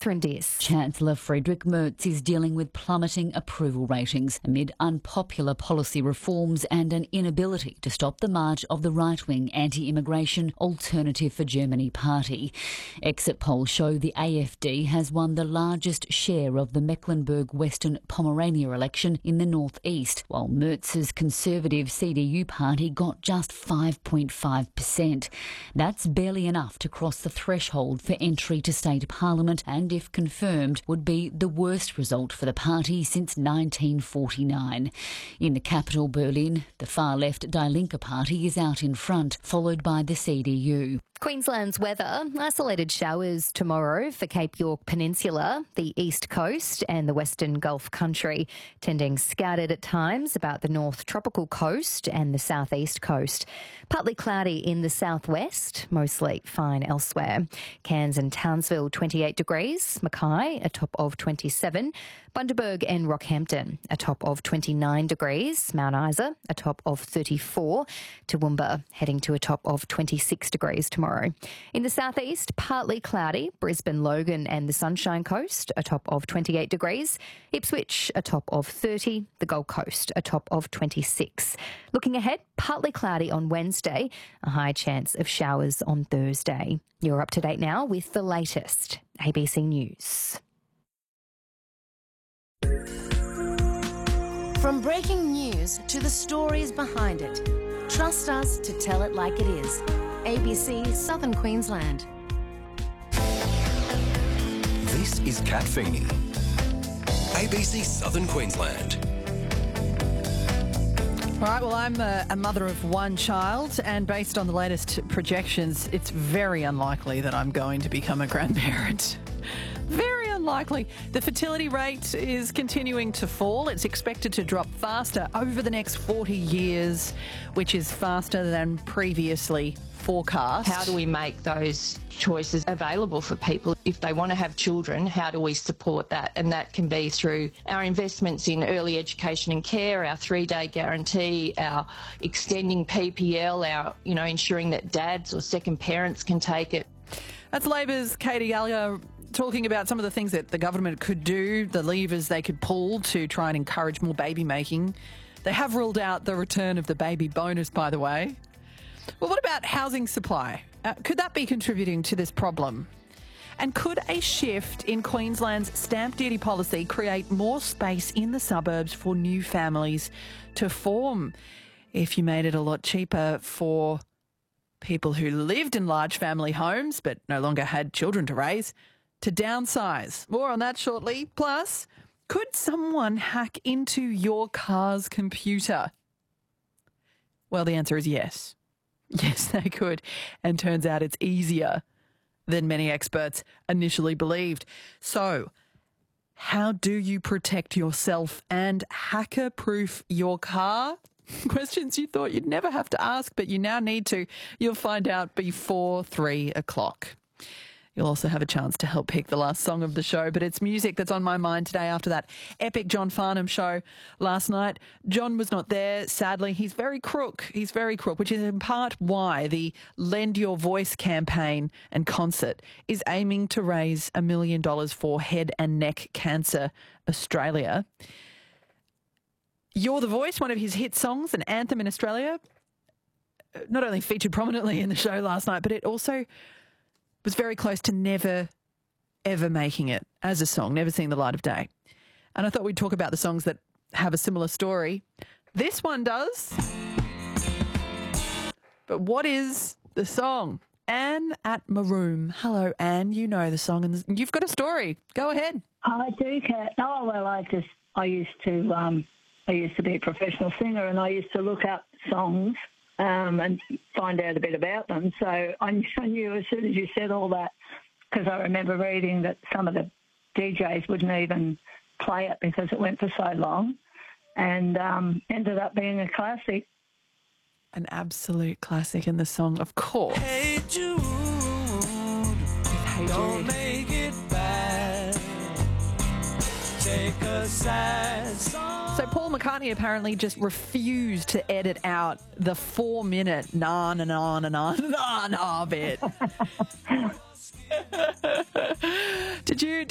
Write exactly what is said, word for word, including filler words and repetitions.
Catherine Diss. Chancellor Friedrich Merz is dealing with plummeting approval ratings amid unpopular policy reforms and an inability to stop the march of the right-wing anti-immigration Alternative for Germany party. Exit polls show the A F D has won the largest share of the Mecklenburg-Western Pomerania election in the northeast, while Merz's Conservative C D U party got just five point five percent. That's barely enough to cross the threshold for entry to state parliament and, if confirmed, would be the worst result for the party since nineteen forty-nine. In the capital, Berlin, the far-left Die Linke party is out in front, followed by the C D U. Queensland's weather, isolated showers tomorrow for Cape York Peninsula, the east coast and the western Gulf country, tending scattered at times about the north tropical coast and the southeast coast. Partly cloudy in the southwest, mostly fine elsewhere. Cairns and Townsville twenty-eight degrees, Mackay a top of twenty-seven, Bundaberg and Rockhampton a top of twenty-nine degrees, Mount Isa a top of thirty-four, Toowoomba heading to a top of twenty-six degrees tomorrow. In the southeast, partly cloudy, Brisbane, Logan and the Sunshine Coast a top of twenty-eight degrees, Ipswich a top of thirty, the Gold Coast a top of twenty-six. Looking ahead, partly cloudy on Wednesday, a high chance of showers on Thursday. You're up to date now with the latest A B C News. From breaking news to the stories behind it, trust us to tell it like it is. A B C Southern Queensland. This is Kat Feeney. A B C Southern Queensland. All right, well, I'm a, a mother of one child, and based on the latest projections, it's very unlikely that I'm going to become a grandparent. Very unlikely. The fertility rate is continuing to fall. It's expected to drop faster over the next forty years, which is faster than previously forecast. How do we make those choices available for people? If they want to have children, how do we support that? And that can be through our investments in early education and care, our three-day guarantee, our extending P P L, our, you know, ensuring that dads or second parents can take it. That's Labor's Katie Gallagher talking about some of the things that the government could do, the levers they could pull to try and encourage more baby making. They have ruled out the return of the baby bonus, by the way. Well, what about housing supply? Uh, could that be contributing to this problem? And could a shift in Queensland's stamp duty policy create more space in the suburbs for new families to form if you made it a lot cheaper for people who lived in large family homes but no longer had children to raise to downsize? More on that shortly. Plus, could someone hack into your car's computer? Well, the answer is yes. Yes, they could. And turns out it's easier than many experts initially believed. So, how do you protect yourself and hacker-proof your car? Questions you thought you'd never have to ask, but you now need to. You'll find out before three o'clock. You'll also have a chance to help pick the last song of the show, but it's music that's on my mind today after that epic John Farnham show last night. John was not there, sadly. He's very crook. He's very crook, which is in part why the Lend Your Voice campaign and concert is aiming to raise a million dollars for Head and Neck Cancer Australia. You're the Voice, one of his hit songs, an anthem in Australia, not only featured prominently in the show last night, but it also was very close to never, ever making it as a song, never seeing the light of day. And I thought we'd talk about the songs that have a similar story. This one does. But what is the song? Anne at Maroom. Hello, Anne. You know the song and you've got a story. Go ahead. I do, Kat. Oh, well, I just, I used to, um, I used to be a professional singer and I used to look up songs Um, and find out a bit about them. So I knew as soon as you said all that, because I remember reading that some of the D Js wouldn't even play it because it went for so long, and um, ended up being a classic. An absolute classic in the song, of course. Hey Jude, Hey don't Jude. make it bad. Take a sad song. So Paul McCartney apparently just refused to edit out the four-minute na na na na na na na bit. Did you?